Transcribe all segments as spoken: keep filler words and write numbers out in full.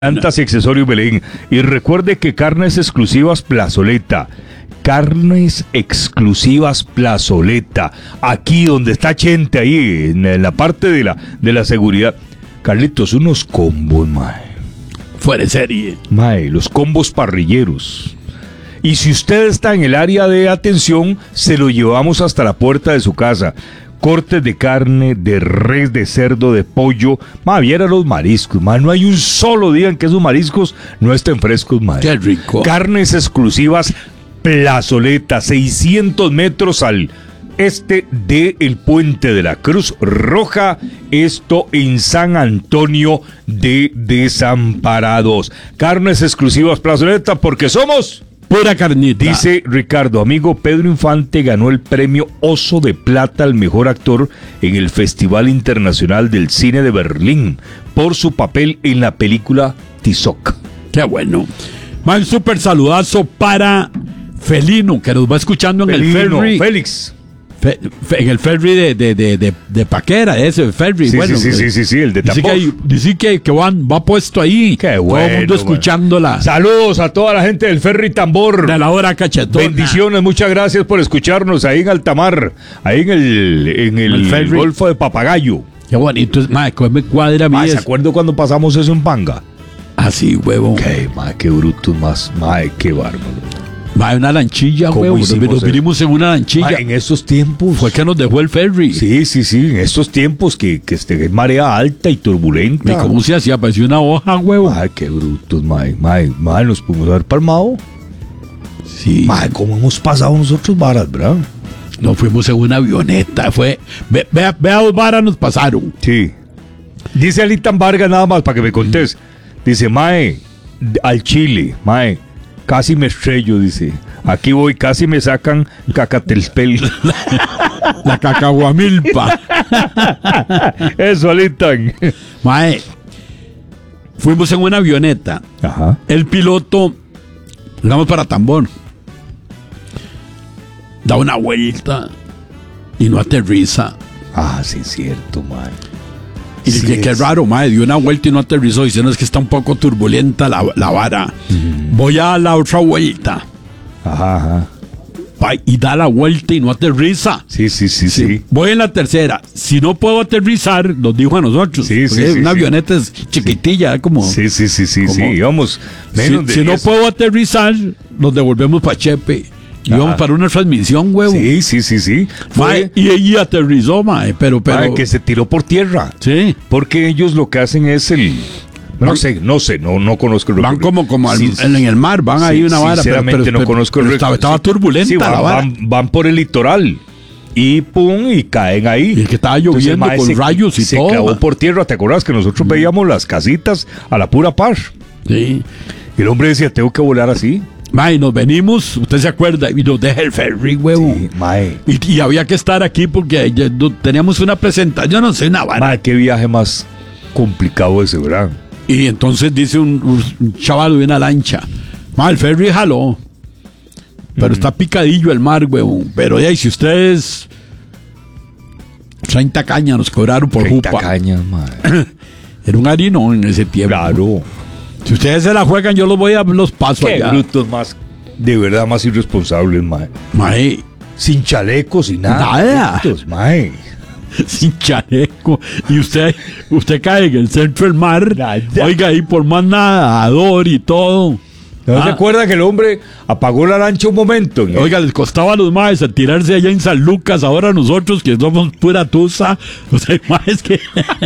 Plantas y accesorios Belén. Y recuerde que Carnes Exclusivas Plazoleta. Carnes Exclusivas Plazoleta. Aquí donde está Chente, ahí en la parte de la, de la seguridad. Carlitos, unos combos, mae. Fuera de serie. Mae, los combos parrilleros. Y si usted está en el área de atención, se lo llevamos hasta la puerta de su casa. Cortes de carne, de res, de cerdo, de pollo. Ma, viera los mariscos, ma. No hay un solo día en que esos mariscos no estén frescos, ma. Qué rico. Carnes Exclusivas Plazoleta, seiscientos metros al este de el Puente de la Cruz Roja. Esto en San Antonio de Desamparados. Carnes Exclusivas Plazoleta, porque somos... pura carnita. Dice Ricardo, amigo Pedro Infante ganó el premio Oso de Plata al mejor actor en el Festival Internacional del Cine de Berlín por su papel en la película Tizoc. Qué bueno. Un súper saludazo para Felino, que nos va escuchando en Felino, el ferry. Félix. Fe, fe, en el ferry de, de, de, de, de Paquera, ese ferry. Sí, bueno, sí, sí, sí, sí, sí, el de dice Tapón. que, hay, dice que, que van, va puesto ahí. Qué todo bueno. el mundo escuchándola. Bueno. Saludos a toda la gente del Ferry Tambor. De la hora cachetona. Bendiciones, muchas gracias por escucharnos ahí en Altamar, ahí en el, en el, El ferry. Golfo de Papagayo. Qué bonito es, madre, cómo me cuadra a mí. Ma, ¿se es- acuerdan cuando pasamos eso en Panga? Así, huevo. Qué, ma, qué brutos más, ma, qué bárbaro. Madre, una lanchilla, ¿Cómo huevo. Nos, hicimos nos eso? vinimos en una lanchilla. Ma, en estos tiempos. Fue que nos dejó el ferry. Sí, sí, sí, en estos tiempos que, que esté en marea alta y turbulenta. ¿Y cómo se hacía? Parecía una hoja, huevo. Ay, qué brutos, mae, mae, mae, nos pudimos haber palmado. Sí. Mae, cómo hemos pasado nosotros varas, ¿verdad? Nos fuimos en una avioneta. Fue. Ve, vea, vea dos varas nos pasaron. Sí. Dice Alitan Vargas nada más para que me contés. Dice, mae, al Chile, mae, casi me estrello, dice. Aquí voy, casi me sacan cacatelpel. La cacahuamilpa. Eso, Alitan. Mae, fuimos en una avioneta. Ajá. El piloto, vamos para Tambor, da una vuelta y no aterriza. Ah, sí, es cierto, mae. Y Sí que, qué es. raro, mae, dio una vuelta y no aterrizó. Diciendo es que está un poco turbulenta la, la vara. Voy a la otra vuelta. Ajá, ajá. Pa- y da la vuelta y no aterriza. Sí, sí, sí, sí. Voy en la tercera. Si no puedo aterrizar, nos dijo a nosotros. Sí, sí, porque sí, una sí. avioneta es chiquitilla, como. Sí, sí, sí, sí, ¿Cómo? sí, íbamos menos Si, de si no diez. puedo aterrizar, nos devolvemos para Chepe. Y vamos Ajá. para una transmisión, huevo. Sí, sí, sí, sí. Mae, Fue y ella aterrizó, mae, pero, pero. mae, que se tiró por tierra. Sí. Porque ellos lo que hacen es el... No Van- sé, no sé, no, no conozco el Van récord. como, como al- Sí, en, en el mar, van sí, ahí una vara. Pero, sinceramente pero- no pero- conozco el pero récord. estaba, estaba Sí. turbulenta Sí, van, la vara. van, van por el litoral. Y pum, y caen ahí. Y que estaba Entonces, lloviendo mae, con se- rayos y se todo, clavó mae. por tierra. ¿Te acuerdas que nosotros veíamos las casitas a la pura par? Sí. Y el hombre decía, tengo que volar así. Mae, nos venimos, usted se acuerda, y nos deja el ferry, huevo. Sí, mae. Y, y había que estar aquí porque ya no- teníamos una presentación, yo no sé, una vara. Mae, qué viaje más complicado ese, ¿verdad? Y entonces dice un, un chaval de una lancha, mae, el ferry jaló. Pero está picadillo el mar, huevo. Pero ya, y si ustedes treinta cañas nos cobraron por treinta jupa. cañas, mae. Era un harinón en ese tiempo. Claro. Si ustedes se la juegan, yo los voy a los paso Qué allá. brutos más, de verdad, más irresponsables, mae. Mae, Sin chalecos, sin nada. Nada. Brutos, mae. sin chaleco. Y usted, usted cae en el centro del mar. Nada. Oiga, ahí por más nadador y todo. ¿No Ah, se acuerda que el hombre apagó la lancha un momento? ¿no? Oiga, les costaba a los maes a tirarse allá en San Lucas. Ahora nosotros que somos pura tusa. O sea, maes que.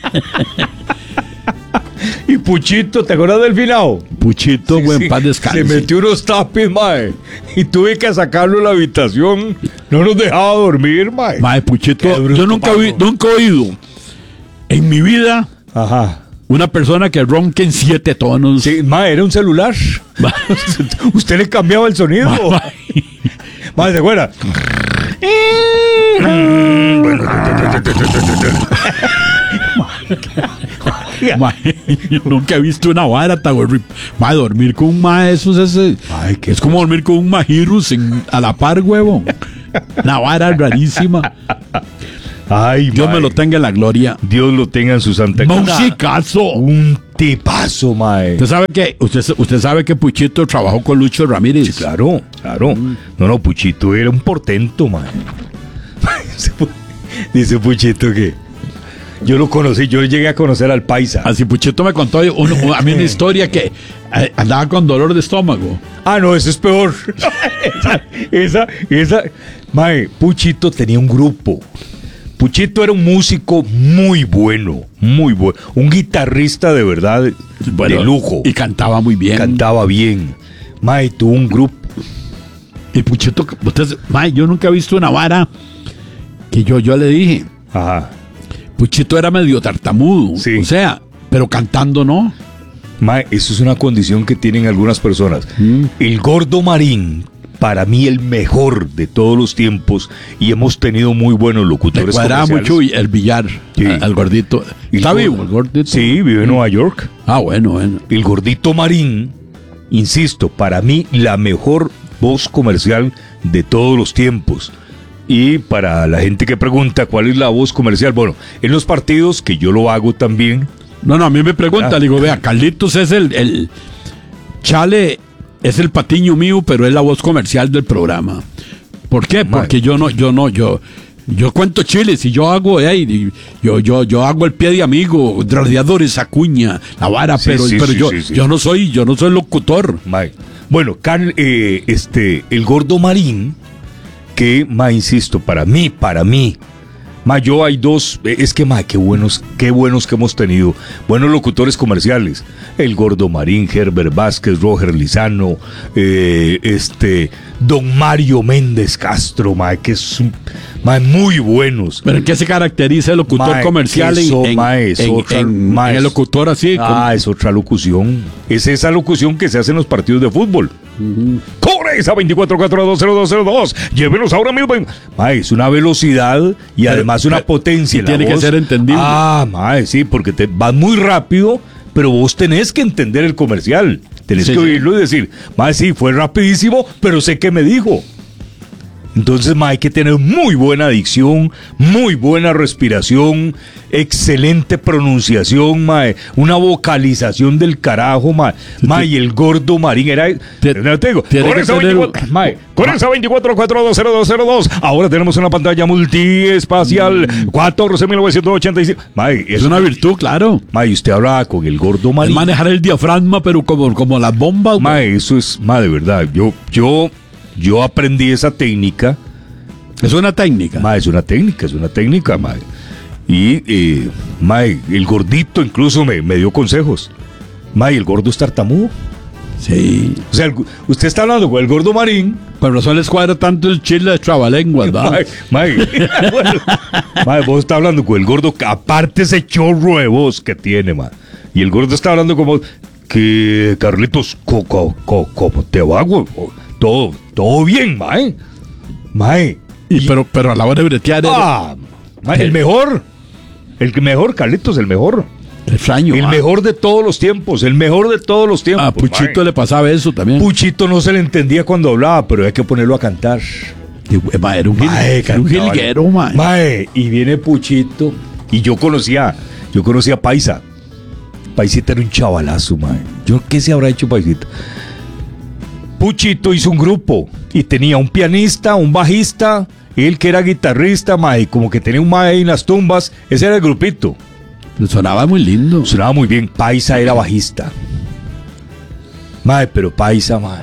Y Puchito, ¿te acuerdas del finado? Puchito, Sí, buen sí, paz descanse. Se metió unos tapis, mae. Y tuve que sacarlo de la habitación. No nos dejaba dormir, mae. Mae, Puchito, Qué bruto, yo nunca, vi- Paco. nunca he oído en mi vida Ajá. una persona que ronque en siete tonos. Sí, mae, era un celular. Usted le cambiaba el sonido. Mae, Mae, ¿se acuerda? mae, yo nunca he visto una vara tan horrible. Mae, dormir con un mae, eso es, ese- Ay, qué es como dormir con un majirus en- a la par, huevo. Una vara rarísima. Ay, Dios mae. me lo tenga en la gloria. Dios lo tenga en su santa Musicazo. Un tipazo, mae. Usted sabe que, usted, usted sabe que Puchito trabajó con Lucho Ramírez. Sí, claro, claro. Mm. No, no, Puchito era un portento, mae. Dice Puchito que yo lo conocí, yo llegué a conocer al paisa. Así Puchito me contó uno, a mí una historia que eh, andaba con dolor de estómago. Ah, no, eso es peor. esa, esa, esa. Mae, Puchito tenía un grupo. Puchito era un músico muy bueno, muy bueno. Un guitarrista de verdad, bueno, de lujo. Y cantaba muy bien. Cantaba bien. Mae, tuvo un grupo. Y Puchito, usted, mae, yo nunca he visto una vara que yo, yo le dije. Ajá. Puchito era medio tartamudo, sí. O sea, pero cantando no. Mae, eso es una condición que tienen algunas personas. Mm. El Gordo Marín, para mí el mejor de todos los tiempos, y hemos tenido muy buenos locutores. Me cuadraba mucho el Villar, sí. al gordito. ¿Está vivo el gordito? Sí, vive en Nueva York. Ah, bueno, bueno. El Gordito Marín, insisto, para mí la mejor voz comercial de todos los tiempos. Y para la gente que pregunta cuál es la voz comercial, bueno, en los partidos, que yo lo hago también. No, no, a mí me pregunta, ah. le digo, vea, Carlitos es el, el Chale, es el patiño mío, pero es la voz comercial del programa. ¿Por qué? Madre. Porque yo no, yo no, yo, yo cuento chiles y yo hago, hey, yo, yo, yo hago el pie de amigo, radiadores, acuña, la vara, sí, pero, sí, pero sí, yo, sí, sí. yo no soy, yo no soy locutor. Madre. Bueno, Carl, eh, este, el Gordo Marín, que, ma, insisto, para mí, para mí, ma, yo hay dos, es que, ma, qué buenos, qué buenos que hemos tenido, buenos locutores comerciales, el Gordo Marín, Herbert Vázquez, Roger Lizano, eh, este, Don Mario Méndez Castro, ma, que es, ma, muy buenos. ¿Pero en qué se caracteriza el locutor ma, comercial eso, en, ma, es en, otra, en, ma, en el locutor así? Ah, como... es otra locución, es esa locución que se hace en los partidos de fútbol. Uh-huh. Corre esa veinticuatro cuatro dos cero dos cero dos. Llévenos ahora mismo. Mae, es una velocidad y pero, además una pero, potencia. Y tiene que ser entendible. Ah, mae, sí, porque te vas muy rápido, pero vos tenés que entender el comercial. Tenés sí, que oírlo y decir, mae, sí, fue rapidísimo, pero sé qué me dijo. Entonces, ma, hay que tener muy buena dicción, muy buena respiración, excelente pronunciación, ma, una vocalización del carajo, ma, ma y el Gordo Marín era... Te, te digo, con esa veinticuatro, ma, con esa veinticuatro cuatro dos cero dos cero dos, ahora tenemos una pantalla multiespacial, mm. catorce mil novecientos ochenta y cinco. Ma, es, es una virtud, claro. Ma, y usted hablaba con el Gordo Marín. Es manejar el diafragma, pero como, como las bombas. Ma, eso es, ma, de verdad, yo... yo Yo aprendí esa técnica. ¿Es una técnica? Ma, es una técnica, es una técnica, ma. Y, eh, ma, el gordito incluso me, me dio consejos. Ma, el gordo es tartamudo. Sí. O sea, el, usted está hablando con el Gordo Marín. Por razón les cuadra tanto el chile de trabalenguas, ¿verdad? Ma, ma, bueno, ma, vos está hablando con el gordo, aparte ese chorro de voz que tiene, ma. Y el gordo está hablando como que, Carlitos, ¿cómo co, co, co, te va, güey? Todo, todo bien, mae. Mae. Y, y pero, pero a la hora de bretear. Ah, mae, el mejor. El mejor, Carlitos, el mejor. Extraño. El mae. mejor de todos los tiempos. El mejor de todos los tiempos. A Puchito mae. le pasaba eso también. Puchito no se le entendía cuando hablaba, pero hay que ponerlo a cantar. Y, mae, era un, mae, era un jilguero, mae. Mae. Y viene Puchito. Y yo conocía, yo conocía a Paisa. Paisita era un chavalazo, mae. Yo qué se habrá hecho Paisita. Puchito hizo un grupo y tenía un pianista, un bajista, él que era guitarrista, mae, como que tenía un mae ahí en las tumbas. Ese era el grupito. Sonaba muy lindo. Sonaba muy bien. Paisa era bajista. Mae, pero Paisa, mae,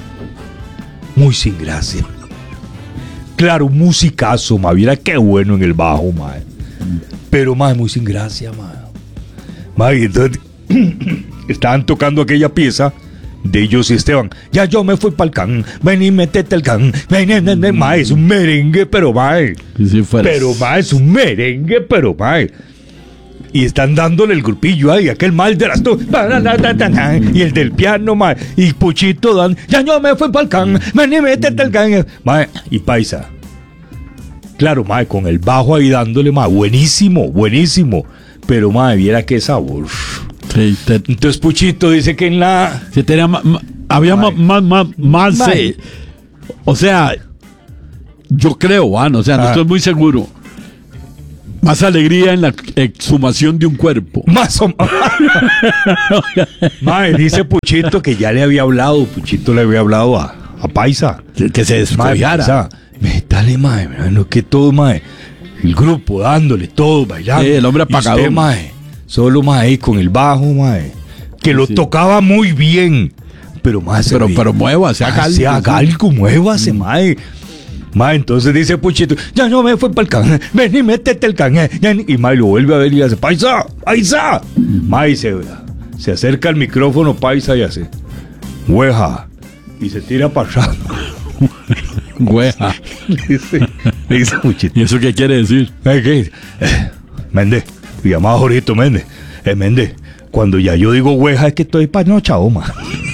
muy sin gracia. Claro, un musicazo, mae, mira qué bueno en el bajo, mae. Pero, mae, muy sin gracia, mae. Mae, entonces estaban tocando aquella pieza de ellos y Esteban. Ya yo me fui pa'l can, ven y métete el can. Ven, ven, ven, ma, es un merengue, pero mae. Si pero ma, es un merengue, pero mae. Y están dándole el grupillo ahí, aquel mal de las dos. Y el del piano, mae. Y Puchito dan. Ya yo me fui pa'l can, ven y métete el can. Mae, y Paisa. Claro, mae, con el bajo ahí dándole, mae. Buenísimo, buenísimo. Pero mae, viera qué sabor. Sí, te... Entonces Puchito dice que en la... Se tenía ma, ma, había más, más, más, más eh, o sea, yo creo, Juan, o sea, no ah. estoy muy seguro, Más alegría en la exhumación de un cuerpo. Más o menos. Mae, dice Puchito que ya le había hablado, Puchito le había hablado a, a Paisa. Que, que se descollara. Dale, mae, no que todo, mae. El grupo dándole todo, bailando. Sí, el hombre apagado. Usted, mae, solo, mae, con el bajo, mae. Que lo sí. tocaba muy bien. Pero, mae, pero, pero muévase, haga algo. Haga algo, muévase, mm. mae. Ma, entonces dice Puchito, ya no me fue para el can, ven y métete el can. Y ma, lo vuelve a ver y le hace, Paisa, Paisa. Ma, y se, se acerca al micrófono Paisa y hace, hueja. Y se tira para atrás. Hueja. Le dice, le dice Puchito. ¿Y eso qué quiere decir? ¿Qué dice? Eh, Méndez, llamado Jorito Méndez. Eh, Méndez, cuando ya yo digo hueja es que estoy para no, chao, ma.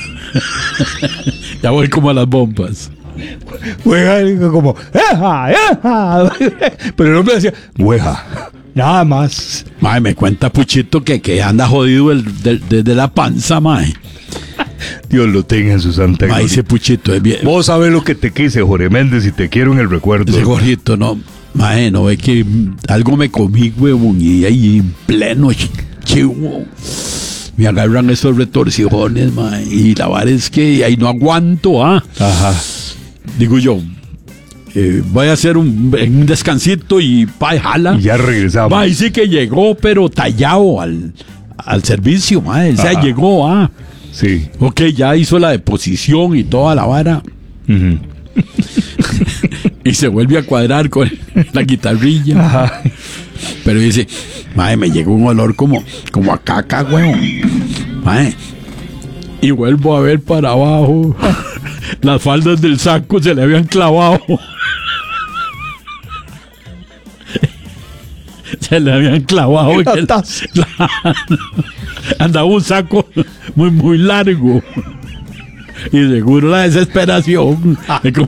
Ya voy como a las bombas. Hueja, como, ¡eja, eja! Pero el hombre decía, hueja, nada más. Mae, me cuenta Puchito que, que anda jodido desde de, de la panza, mae. Dios lo tenga en su santa gloria. Mae, ese Puchito es bien. Vos sabés lo que te quise, Jorge Méndez, y te quiero en el recuerdo. Ese Jorgito, no, mae, no ve que algo me comí, huevón, y ahí en pleno chivo me agarran esos retorcijones, mae, y la verdad es que ahí no aguanto, ah. Ajá. Digo yo, eh, voy a hacer un, un descansito y pa, jala. Y ya regresamos. Ma, y sí que llegó, pero tallado al, al servicio, ma. O sea, llegó, ah. Sí. Ok, ya hizo la deposición y toda la vara. Uh-huh. Y se vuelve a cuadrar con la guitarrilla. Ajá. Pero dice, ma, me llegó un olor como, como a caca, weón. Ma, y vuelvo a ver para abajo. Las faldas del saco se le habían clavado. Se le habían clavado. El, andaba un saco muy, muy largo. Y seguro la desesperación. Como,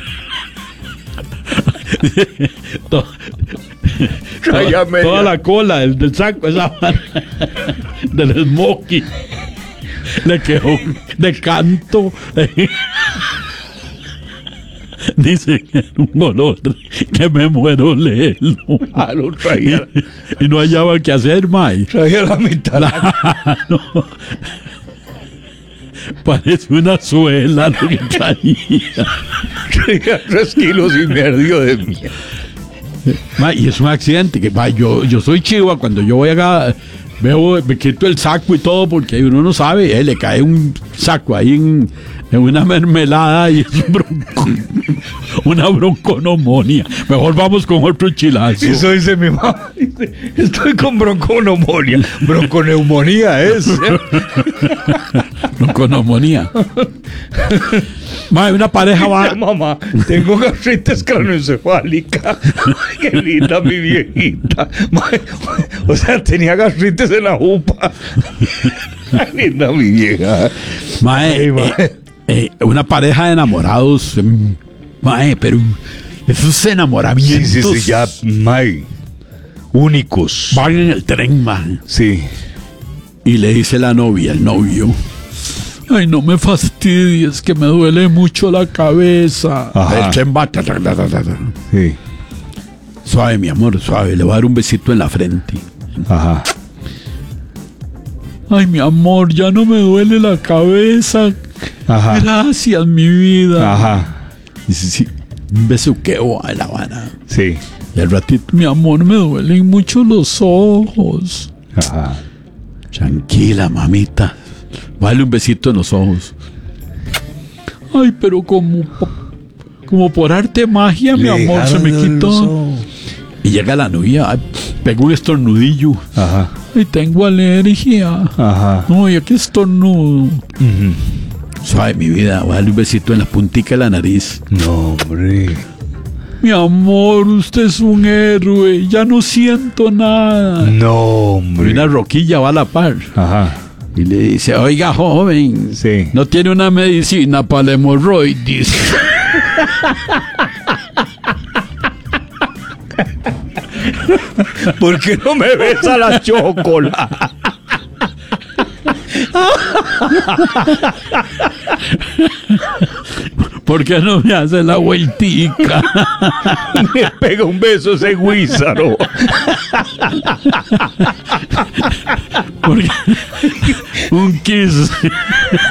to, toda, toda la cola del, del saco, esa del smoking. Le quedó de canto. Dice un olor que me muero leerlo. Ah, lo traía. Y, y no hallaba qué hacer, mae. Traía la mitad. La, no. Parece una suela lo que traía. Traía tres kilos y medio de mierda. Ma, y es un accidente que ma, yo, yo soy chiva cuando yo voy acá. Veo, me quito el saco y todo porque uno no sabe, eh, le cae un saco ahí en, en una mermelada y es un bronco, una bronconomonia. Mejor vamos con otro chilazo. Eso dice mi mamá. Dice, estoy con bronconomonia. Bronconeumonía es. ¿eh? Bronconomonía. Madre, una pareja va. Mamá, tengo gastritis craneoencefálica. Qué linda mi viejita. Madre, o sea, tenía gastritis en la jupa. Qué linda mi vieja. Madre, Ay, madre. Eh, eh, una pareja de enamorados. Eh, madre, pero esos enamoramientos. Sí, sí, sí, ya, madre. Únicos. Van en el tren, madre. Sí. Y le dice la novia, el novio. Ay, no me fastidies, que me duele mucho la cabeza. Ajá. El tren va. Ta, ta, ta, ta, ta. Sí. Suave, mi amor, suave. Le voy a dar un besito en la frente. Ajá. Ay, mi amor, ya no me duele la cabeza. Ajá. Gracias, mi vida. Ajá. Dice, sí, un besuqueo a La Habana. Sí. Y al ratito, mi amor, me duelen mucho los ojos. Ajá. Tranquila, mamita. Dale un besito en los ojos. Ay, pero como, como por arte de magia, mi amor, se me quitó. Y llega la novia, ay, pegó un estornudillo. Ajá. Ay, tengo alergia. Ajá. Ay, aquí estornudo. Uh-huh. Suave, mi vida, voy a darle un besito en la puntica de la nariz. No, hombre. Mi amor, usted es un héroe. Ya no siento nada. No, hombre. Y una roquilla va a la par. Ajá. Y le dice, oiga, joven, sí. ¿no tiene una medicina para la hemorroides? ¿Por qué no me besa la chocolate? ¿Por qué no me hace la vueltica? Me pega un beso ese guízaro. Porque un kiss.